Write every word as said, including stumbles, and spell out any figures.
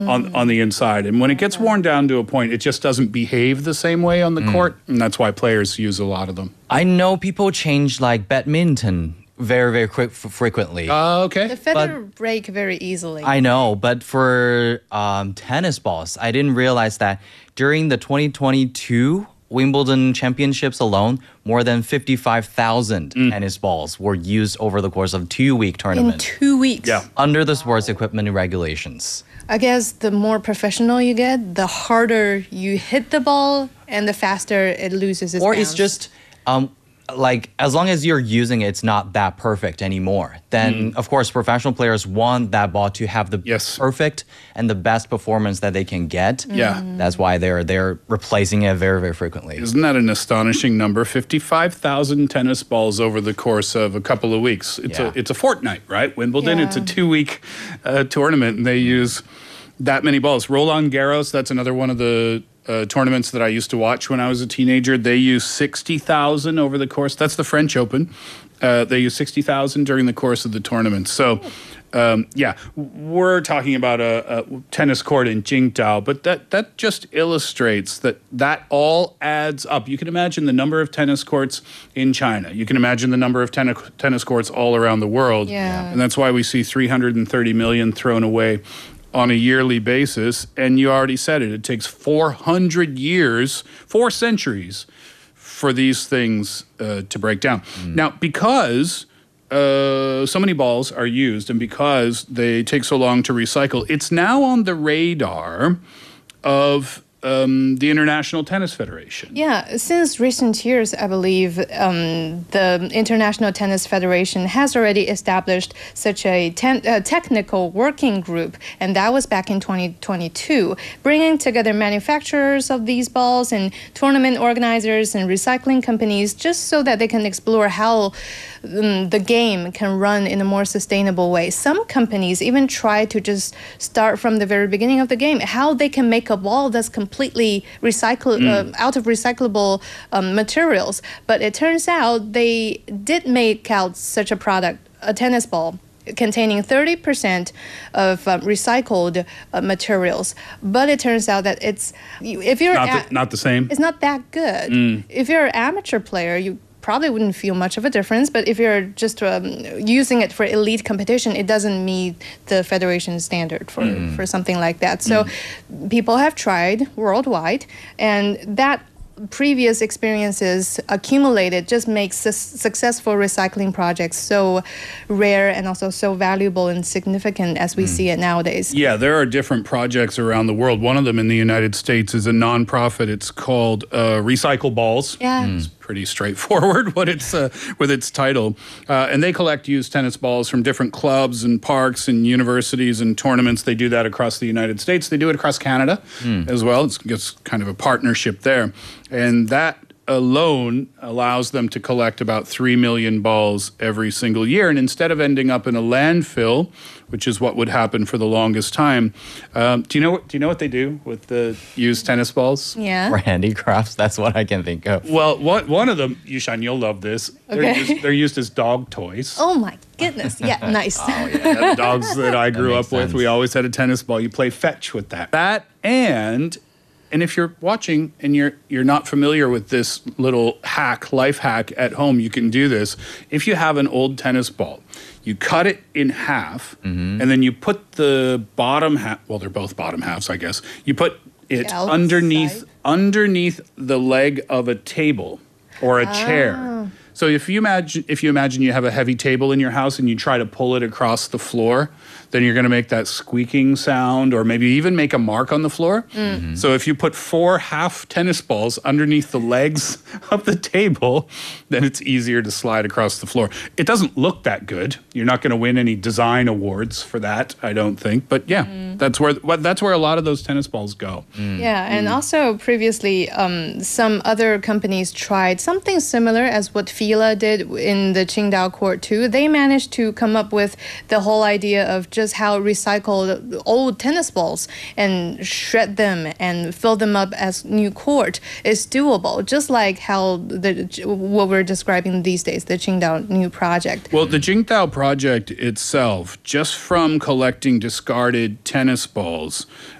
on, on the inside. And when it gets worn down to a point, it just doesn't behave the same way on the mm. court. And that's why players use a lot of them. I know people change like badminton very, very quick frequently. Uh, okay. The feather but break very easily. I know, but for um, tennis balls, I didn't realize that during the twenty twenty-two Wimbledon championships alone, more than fifty-five thousand mm. tennis balls were used over the course of two-week tournament. In two weeks? Yeah. Under the sports equipment regulations. I guess the more professional you get, the harder you hit the ball and the faster it loses its Or bounce. it's just, um, like, as long as you're using it, it's not that perfect anymore. Then, mm. of course, professional players want that ball to have the yes. perfect and the best performance that they can get. Yeah. Mm. That's why they're they're replacing it very, very frequently. Isn't that an astonishing number? fifty-five thousand tennis balls over the course of a couple of weeks. It's yeah. a it's a fortnight, right? Wimbledon, yeah. it's a two-week uh, tournament, and they use that many balls. Roland Garros, that's another one of the Uh, tournaments that I used to watch when I was a teenager. They use sixty thousand over the course. That's the French Open. Uh, they use sixty thousand during the course of the tournament. So, um, yeah, we're talking about a, a tennis court in Qingdao, but that, that just illustrates that that all adds up. You can imagine the number of tennis courts in China. You can imagine the number of ten- tennis courts all around the world. Yeah. And that's why we see three hundred thirty million thrown away on a yearly basis. And you already said it, it takes four hundred years, four centuries for these things uh, to break down. Mm. Now, because uh, so many balls are used and because they take so long to recycle, it's now on the radar of Um, the International Tennis Federation. Yeah, since recent years, I believe um, the International Tennis Federation has already established such a ten, uh, technical working group, and that was back in twenty twenty-two, bringing together manufacturers of these balls and tournament organizers and recycling companies just so that they can explore how um, the game can run in a more sustainable way. Some companies even try to just start from the very beginning of the game, how they can make a ball that's completely completely recycle mm. uh, out of recyclable um, materials. But it turns out they did make out such a product, a tennis ball, containing thirty percent of um, recycled uh, materials. But it turns out that it's, if you're... Not, a, the, not the same? It's not that good. Mm. If you're an amateur player, you probably wouldn't feel much of a difference, but if you're just um, using it for elite competition, it doesn't meet the federation standard for, mm. for something like that. So mm. people have tried worldwide, and that previous experiences accumulated just makes su- successful recycling projects so rare and also so valuable and significant as we mm. see it nowadays. Yeah, there are different projects around the world. One of them in the United States is a nonprofit. It's called uh, Recycle Balls. Yeah. Mm. It's pretty straightforward what it's uh, with its title. Uh, and they collect used tennis balls from different clubs and parks and universities and tournaments. They do that across the United States. They do it across Canada mm. as well. It's, it's kind of a partnership there. And that alone allows them to collect about three million balls every single year. And instead of ending up in a landfill, which is what would happen for the longest time, um, do you know what, do you know what they do with the used tennis balls? Yeah. For handicrafts, that's what I can think of. Well, what, one of them, Yushan, you'll love this. They're, okay. used, they're used as dog toys. Oh my goodness. Yeah, nice. Oh, yeah. The dogs that I grew that up with, sense. we always had a tennis ball. You play fetch with that. That and... And if you're watching and you're you're not familiar with this little hack, life hack at home, you can do this. If you have an old tennis ball, you cut it in half, mm-hmm. and then you put the bottom half, well, they're both bottom halves, I guess. You put it underneath underneath the leg of a table or a ah. chair. So if you imagine if you imagine you have a heavy table in your house and you try to pull it across the floor, then you're going to make that squeaking sound or maybe even make a mark on the floor. Mm-hmm. So if you put four half tennis balls underneath the legs of the table, then it's easier to slide across the floor. It doesn't look that good. You're not going to win any design awards for that, I don't think. But yeah, mm. that's where that's where a lot of those tennis balls go. Mm. Yeah, and mm. also previously, um, some other companies tried something similar as what Fila did in the Qingdao court too. They managed to come up with the whole idea of just how recycled old tennis balls and shred them and fill them up as new court is doable, just like how the what we're describing these days, the Qingdao new project. Well, the Jingdao project itself, just from collecting discarded tennis balls,